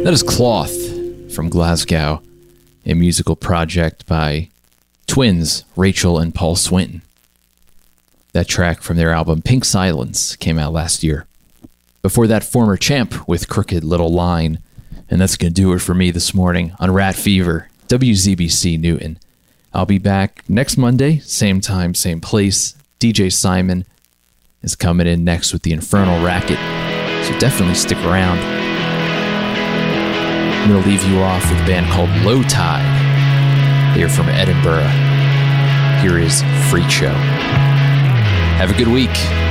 That is Cloth from Glasgow, a musical project by twins Rachel and Paul Swinton. That track from their album Pink Silence came out last year. Before that, Former Champ with Crooked Little Line. And that's going to do it for me this morning on Rat Fever, WZBC Newton. I'll be back next Monday, same time, same place. DJ Simon is coming in next with the Infernal Racket, so definitely stick around. I'm going to leave you off with a band called Low Tide. They're from Edinburgh. Here is Freak Show. Have a good week.